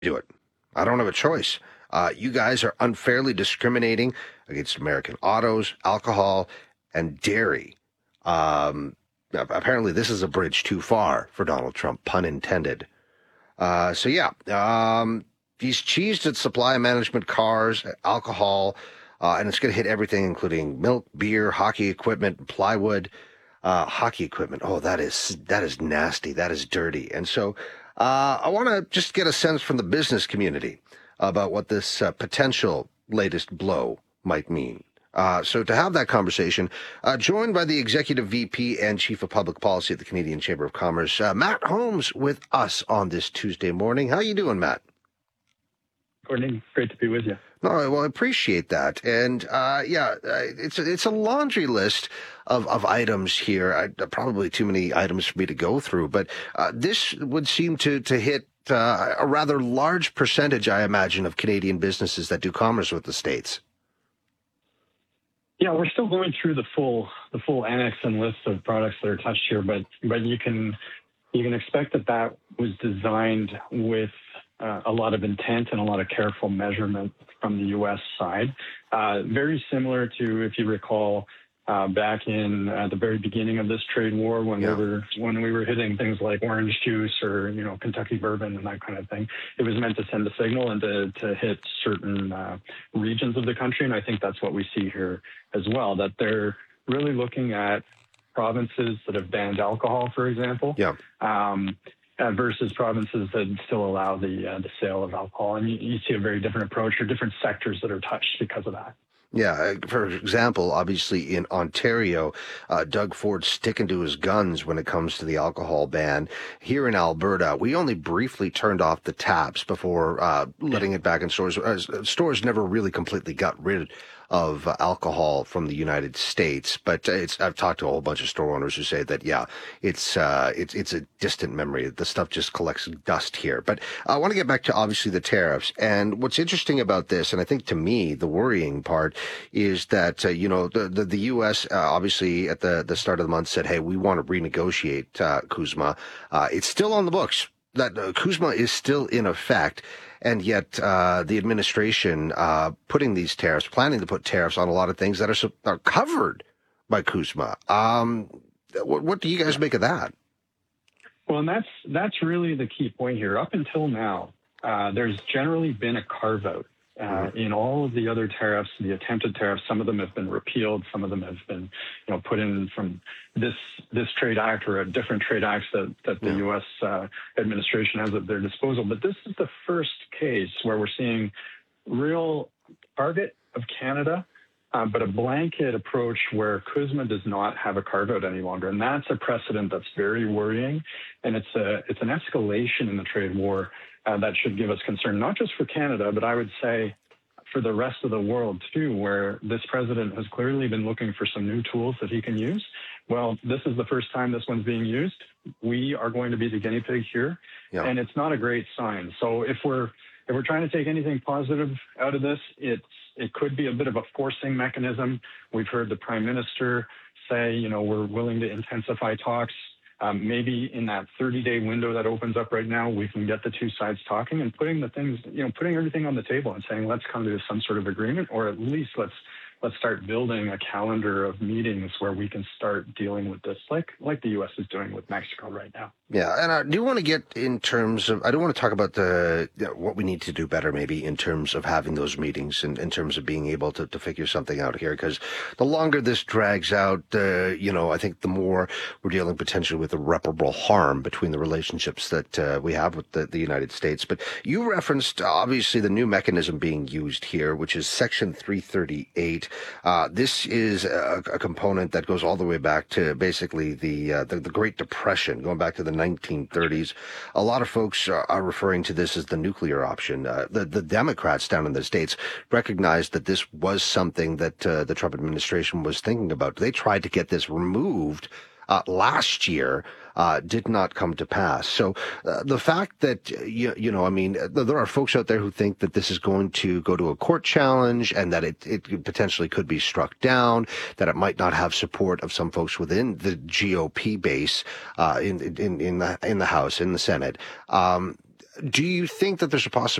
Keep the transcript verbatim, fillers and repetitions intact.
do it. I don't have a choice. Uh, you guys are unfairly discriminating against American autos, alcohol, and dairy. Um, apparently, this is a bridge too far for Donald Trump, pun intended. Uh, so, yeah, um, he's cheesed at supply management, cars, alcohol, uh, and it's going to hit everything, including milk, beer, hockey equipment, plywood. Uh, hockey equipment. Oh, that is that is nasty. That is dirty. And so uh, I want to just get a sense from the business community about what this uh, potential latest blow might mean. Uh, so to have that conversation, uh, joined by the Executive V P and Chief of Public Policy at the Canadian Chamber of Commerce, uh, Matt Holmes, with us on this Tuesday morning. How you doing, Matt? Gordon, great to be with you. No, well, I appreciate that. And, uh, yeah, it's, it's a laundry list of, of items here. I, probably too many items for me to go through, but uh, this would seem to, to hit uh, a rather large percentage, I imagine, of Canadian businesses that do commerce with the States. Yeah, we're still going through the full the full annex and list of products that are touched here, but but you can you can expect that that was designed with Uh, a lot of intent and a lot of careful measurement from the U S side. Uh, very similar to, if you recall, uh, back in uh, the very beginning of this trade war when Yeah. we were when we were hitting things like orange juice or you know Kentucky bourbon and that kind of thing. It was meant to send a signal and to, to hit certain uh, regions of the country, and I think that's what we see here as well. That they're really looking at provinces that have banned alcohol, for example. Yeah. Um, Uh, versus provinces that still allow the uh, the sale of alcohol, and you, you see a very different approach or different sectors that are touched because of that. Yeah, for example, obviously in Ontario, uh, Doug Ford's sticking to his guns when it comes to the alcohol ban. Here in Alberta, we only briefly turned off the taps before uh, letting it back in stores. Uh, stores never really completely got rid of uh, alcohol from the United States, but it's, I've talked to a whole bunch of store owners who say that, yeah, it's uh, it's it's a distant memory. The stuff just collects dust here. But I want to get back to obviously the tariffs. And what's interesting about this, and I think to me the worrying part, is that uh, you know the the, the U S uh, obviously at the the start of the month said, hey, we want to renegotiate uh, CUSMA. Uh, it's still on the books. That uh, CUSMA is still in effect. And yet, uh, the administration uh, putting these tariffs, planning to put tariffs on a lot of things that are, are covered by CUSMA. Um, what, what do you guys make of that? Well, and that's that's really the key point here. Up until now, uh, there's generally been a carve out. Uh, in all of the other tariffs, the attempted tariffs, some of them have been repealed, some of them have been, you know, put in from this this trade act or a different trade acts that, that the Yeah. U S uh, administration has at their disposal. But this is the first case where we're seeing real target of Canada, uh, but a blanket approach where CUSMA does not have a carve out any longer, and that's a precedent that's very worrying, and it's a it's an escalation in the trade war. Uh, that should give us concern, not just for Canada, but I would say for the rest of the world too, where this president has clearly been looking for some new tools that he can use. Well, this is the first time this one's being used. We are going to be the guinea pig here, yeah. And it's not a great sign. So if we're if we're trying to take anything positive out of this, it's it could be a bit of a forcing mechanism. We've heard the Prime Minister say, you know, we're willing to intensify talks. Um, maybe in that thirty-day window that opens up right now, we can get the two sides talking and putting the things, you know, putting everything on the table and saying, let's come to some sort of agreement, or at least let's let's start building a calendar of meetings where we can start dealing with this, like like the U S is doing with Mexico right now. Yeah, and I do want to get in terms of, I do want to talk about the you know, what we need to do better maybe in terms of having those meetings and in terms of being able to, to figure something out here, because the longer this drags out, uh, you know, I think the more we're dealing potentially with irreparable harm between the relationships that uh, we have with the, the United States. But you referenced, obviously, the new mechanism being used here, which is Section three thirty-eight. Uh, this is a, a component that goes all the way back to basically the, uh, the, the Great Depression, going back to the nineteen thirties. A lot of folks are, are referring to this as the nuclear option. Uh, the, the Democrats down in the States recognized that this was something that uh, the Trump administration was thinking about. They tried to get this removed uh, last year. Uh, did not come to pass. So uh, the fact that, uh, you, you know, I mean, there are folks out there who think that this is going to go to a court challenge and that it, it potentially could be struck down, that it might not have support of some folks within the G O P base uh, in, in, in, the, in the House, in the Senate. Um, do you think that there's a possibility